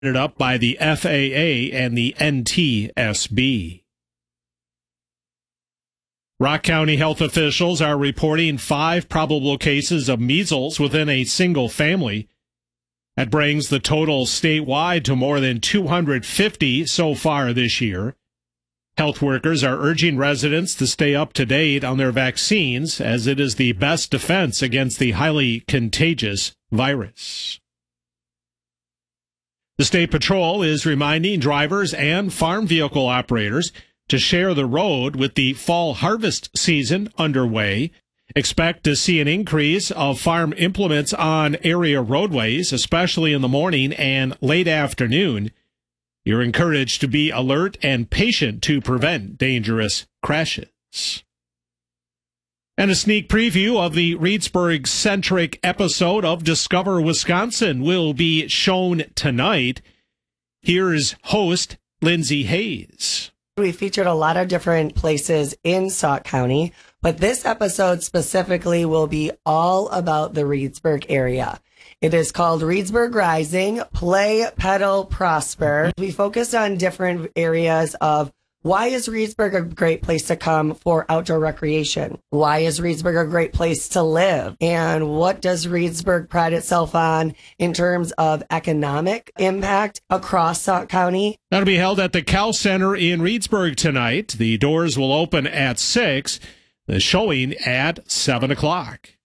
up by the FAA and the NTSB. Rock County health officials are reporting 5 probable cases of measles within a single family. That brings the total statewide to more than 250 so far this year. Health workers are urging residents to stay up to date on their vaccines, as it is the best defense against the highly contagious virus. The State Patrol is reminding drivers and farm vehicle operators to share the road with the fall harvest season underway. Expect to see an increase of farm implements on area roadways, especially in the morning and late afternoon. You're encouraged to be alert and patient to prevent dangerous crashes. And a sneak preview of the Reedsburg-centric episode of Discover Wisconsin will be shown tonight. Here's host Lindsay Hayes. We featured a lot of different places in Sauk County, but this episode specifically will be all about the Reedsburg area. It is called Reedsburg Rising, Play, Pedal, Prosper. We focused on different areas of why is Reedsburg a great place to come for outdoor recreation? Why is Reedsburg a great place to live? And what does Reedsburg pride itself on in terms of economic impact across Sauk County? That'll be held at the Cal Center in Reedsburg tonight. The doors will open at 6, the showing at 7 o'clock.